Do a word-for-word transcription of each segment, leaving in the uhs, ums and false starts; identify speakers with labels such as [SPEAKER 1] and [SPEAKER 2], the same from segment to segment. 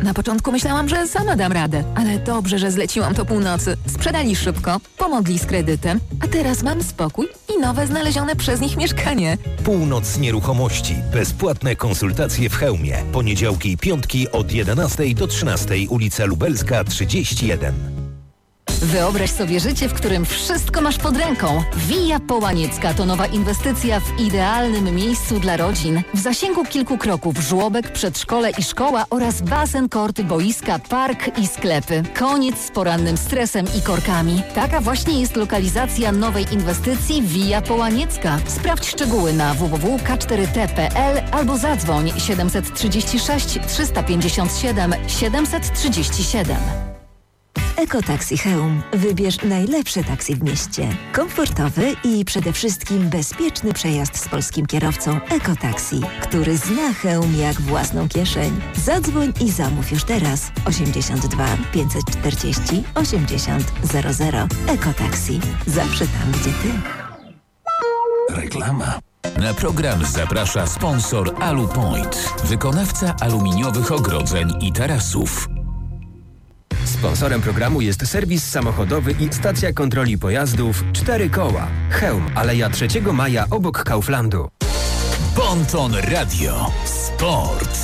[SPEAKER 1] Na początku myślałam, że sama dam radę, ale dobrze, że zleciłam to północy. Sprzedali szybko, pomogli z kredytem, a teraz mam spokój i nowe znalezione przez nich mieszkanie.
[SPEAKER 2] Północ Nieruchomości. Bezpłatne konsultacje w Chełmie. Poniedziałki i piątki od jedenastej do trzynastej, ulica Lubelska trzydzieści jeden.
[SPEAKER 3] Wyobraź sobie życie, w którym wszystko masz pod ręką. Via Połaniecka to nowa inwestycja w idealnym miejscu dla rodzin. W zasięgu kilku kroków żłobek, przedszkole i szkoła oraz basen, korty, boiska, park i sklepy. Koniec z porannym stresem i korkami. Taka właśnie jest lokalizacja nowej inwestycji Via Połaniecka. Sprawdź szczegóły na w w w kropka k cztery t kropka p l albo zadzwoń siedem trzy sześć trzy pięć siedem siedem trzy siedem.
[SPEAKER 4] Ekotaxi Chełm. Wybierz najlepsze taksi w mieście. Komfortowy i przede wszystkim bezpieczny przejazd z polskim kierowcą Ekotaxi, który zna Chełm jak własną kieszeń. Zadzwoń i zamów już teraz. osiemdziesiąt dwa pięćset czterdzieści osiemdziesiąt zero zero. Ekotaxi. Zawsze tam, gdzie ty.
[SPEAKER 5] Reklama. Na program zaprasza sponsor Alupoint, wykonawca aluminiowych ogrodzeń i tarasów.
[SPEAKER 6] Sponsorem programu jest serwis samochodowy i stacja kontroli pojazdów Cztery Koła. Chełm, Aleja trzeciego maja obok Kauflandu.
[SPEAKER 5] Bonton Radio. Sport.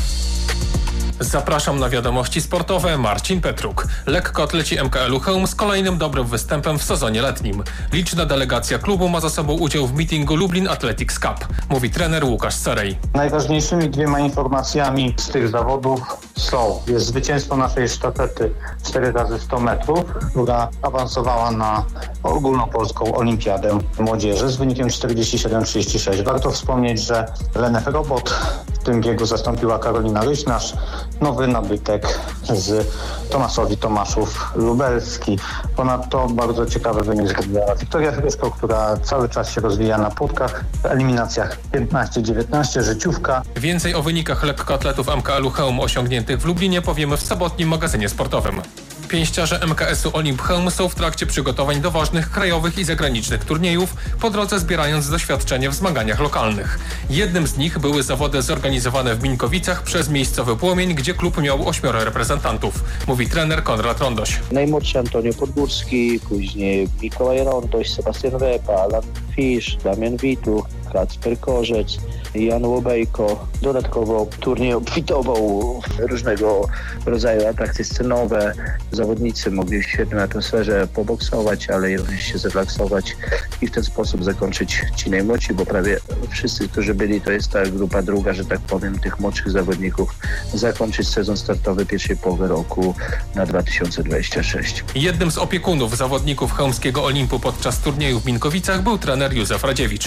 [SPEAKER 7] Zapraszam na wiadomości sportowe. Marcin Petruk. Lekkoatleci M K L-u Chełm z kolejnym dobrym występem w sezonie letnim. Liczna delegacja klubu ma za sobą udział w meetingu Lublin Athletics Cup, mówi trener Łukasz Serej.
[SPEAKER 8] Najważniejszymi dwiema informacjami z tych zawodów są: jest zwycięstwo naszej sztafety cztery razy sto metrów, która awansowała na ogólnopolską olimpiadę młodzieży z wynikiem czterdzieści siedem trzydzieści sześć. Warto wspomnieć, że Lenę Robot w tym biegu zastąpiła Karolina Ryś, nasz nowy nabytek z Tomaszowi Tomaszów Lubelski. Ponadto bardzo ciekawy wynik zrobiła Wiktoria Hryszko, która cały czas się rozwija na płotkach w eliminacjach piętnaście dziewiętnaście, życiówka.
[SPEAKER 7] Więcej o wynikach lekkoatletów M K L-u Chełm osiągniętych w Lublinie powiemy w sobotnim magazynie sportowym. Pięściarze M K S-u Olimp Chełm są w trakcie przygotowań do ważnych krajowych i zagranicznych turniejów, po drodze zbierając doświadczenie w zmaganiach lokalnych. Jednym z nich były zawody zorganizowane w Mińkowicach przez miejscowy Płomień, gdzie klub miał ośmioro reprezentantów, mówi trener Konrad Rondoś.
[SPEAKER 9] Najmłodszy Antonio Podgórski, później Mikołaj Rondoś, Sebastian Wepa, Alan Fisz, Damian Wituch, Kacper Korzec, Jan Łobejko. Dodatkowo turniej obfitował różnego rodzaju atrakcje scenowe. Zawodnicy mogli w świetnej atmosferze poboksować, ale również się zrelaksować i w ten sposób zakończyć ci najmłodsi, bo prawie wszyscy, którzy byli, to jest ta grupa druga, że tak powiem, tych młodszych zawodników, zakończyć sezon startowy pierwszej połowy roku na dwa tysiące dwudziesty szósty.
[SPEAKER 7] Jednym z opiekunów zawodników chełmskiego Olimpu podczas turnieju w Mińkowicach był trener Józef Radziewicz.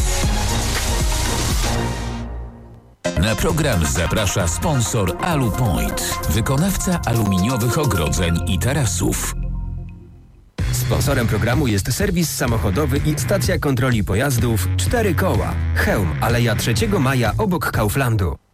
[SPEAKER 5] Na program zaprasza sponsor Alupoint, wykonawca aluminiowych ogrodzeń i tarasów.
[SPEAKER 6] Sponsorem programu jest serwis samochodowy i stacja kontroli pojazdów Cztery Koła. Chełm, Aleja trzeciego maja obok Kauflandu.